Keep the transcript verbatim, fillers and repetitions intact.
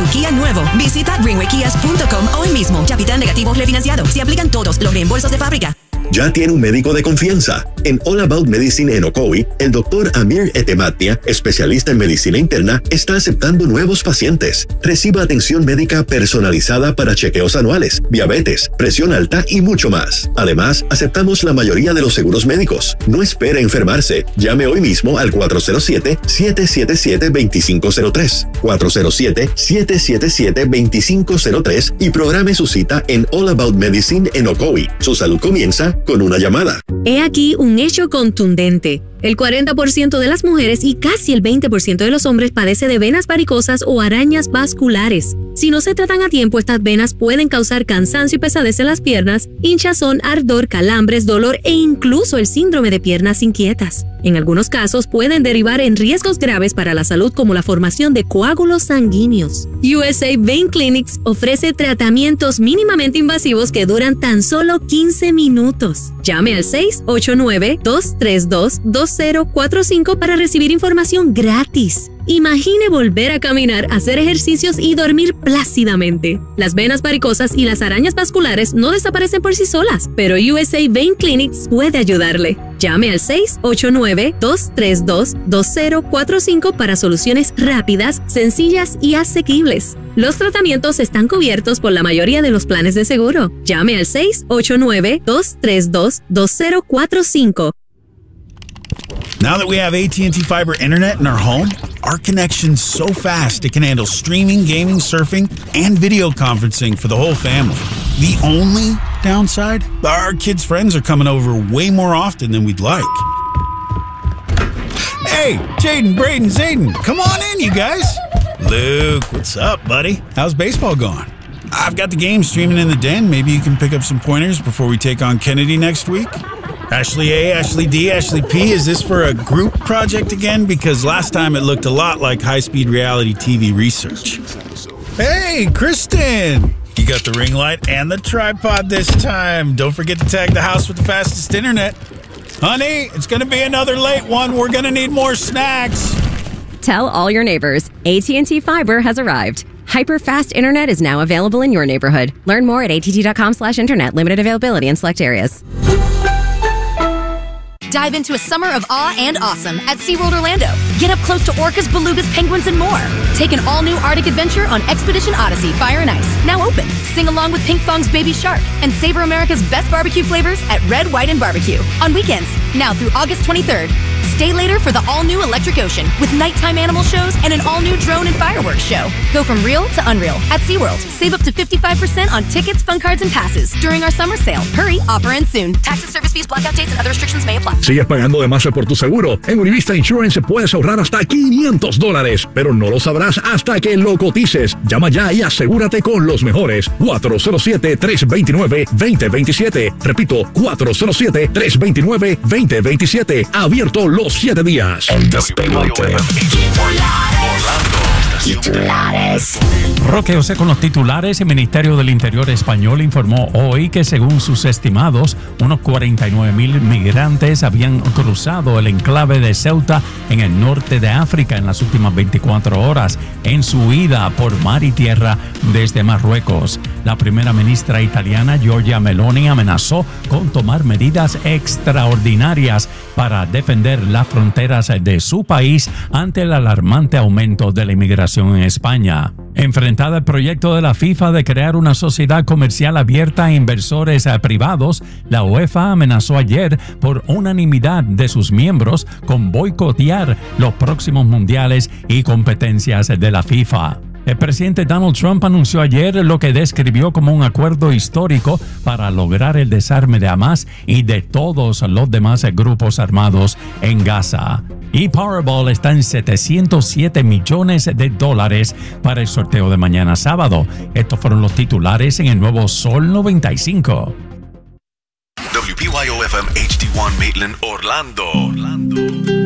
Kia nuevo. Visita greenway kias punto com hoy mismo. Capital negativo refinanciado. Se aplican todos los reembolsos de fábrica. Ya tiene un médico de confianza. En All About Medicine en Ocoee, el doctor Amir Etematnia, especialista en medicina interna, está aceptando nuevos pacientes. Reciba atención médica personalizada para chequeos anuales, diabetes, presión alta y mucho más. Además, aceptamos la mayoría de los seguros médicos. No espere enfermarse. Llame hoy mismo al cuatro cero siete, siete siete siete, dos cinco cero tres, cuatro cero siete, siete siete siete, dos cinco cero tres y programe su cita en All About Medicine en Ocoee. Su salud comienza con una llamada. He aquí un hecho contundente. El cuarenta por ciento de las mujeres y casi el veinte por ciento de los hombres padece de venas varicosas o arañas vasculares. Si no se tratan a tiempo, estas venas pueden causar cansancio y pesadez en las piernas, hinchazón, ardor, calambres, dolor e incluso el síndrome de piernas inquietas. En algunos casos pueden derivar en riesgos graves para la salud como la formación de coágulos sanguíneos. U S A Vein Clinics ofrece tratamientos mínimamente invasivos que duran tan solo quince minutos. Llame al seis ocho nueve, dos tres dos, dos cero cuatro cinco para recibir información gratis. Imagine volver a caminar, hacer ejercicios y dormir plácidamente. Las venas varicosas y las arañas vasculares no desaparecen por sí solas, pero U S A Vein Clinics puede ayudarle. Llame al seis ocho nueve, dos tres dos, dos cero cuatro cinco para soluciones rápidas, sencillas y asequibles. Los tratamientos están cubiertos por la mayoría de los planes de seguro. Llame al seis ocho nueve, dos tres dos, dos cero cuatro cinco. Now that we have A T and T Fiber Internet in our home, our connection's so fast it can handle streaming, gaming, surfing, and video conferencing for the whole family. The only downside? Our kids' friends are coming over way more often than we'd like. Hey, Jaden, Braden, Zayden, come on in, you guys. Luke, what's up, buddy? How's baseball going? I've got the game streaming in the den. Maybe you can pick up some pointers before we take on Kennedy next week? Ashley A, Ashley D, Ashley P, is this for a group project again? Because last time it looked a lot like high-speed reality T V research. Hey, Kristen! You got the ring light and the tripod this time. Don't forget to tag the house with the fastest internet. Honey, it's gonna be another late one. We're gonna need more snacks. Tell all your neighbors, A T and T Fiber has arrived. Hyper-fast internet is now available in your neighborhood. Learn more at att.com slash internet. Limited availability in select areas. Dive into a summer of awe and awesome at SeaWorld Orlando. Get up close to orcas, belugas, penguins, and more. Take an all-new Arctic adventure on Expedition Odyssey Fire and Ice, now open. Sing along with Pink Fong's Baby Shark and savor America's best barbecue flavors at Red, White, and Barbecue. On weekends, now through August twenty-third. Stay later for the all-new Electric Ocean with nighttime animal shows and an all-new drone and fireworks show. Go from real to unreal at SeaWorld. Save up to fifty-five percent on tickets, fun cards, and passes during our summer sale. Hurry, offer ends soon. Tax and service fees, blackout dates, and other restrictions may apply. ¿Sigues pagando de más por tu seguro? En Univista Insurance puedes ahorrar hasta quinientos dólares, pero no lo sabrás hasta que lo cotices. Llama ya y asegúrate con los mejores. cuatro cero siete, tres dos nueve, dos cero dos siete. Repito, cuatro cero siete, tres dos nueve, dos cero dos siete. Abierto los siete días. El despelote. Titulares. Roque José con los titulares. El Ministerio del Interior español informó hoy que según sus estimados, unos cuarenta y nueve mil migrantes habían cruzado el enclave de Ceuta en el norte de África en las últimas veinticuatro horas en su huida por mar y tierra desde Marruecos. La primera ministra italiana Giorgia Meloni amenazó con tomar medidas extraordinarias para defender las fronteras de su país ante el alarmante aumento de la inmigración en España. Enfrentada al proyecto de la FIFA de crear una sociedad comercial abierta a inversores privados, la UEFA amenazó ayer por unanimidad de sus miembros con boicotear los próximos mundiales y competencias de la FIFA. El presidente Donald Trump anunció ayer lo que describió como un acuerdo histórico para lograr el desarme de Hamas y de todos los demás grupos armados en Gaza. Y Powerball está en setecientos siete millones de dólares para el sorteo de mañana sábado. Estos fueron los titulares en el nuevo Sol noventa y cinco. W P Y O F M H D uno Maitland, Orlando. Orlando.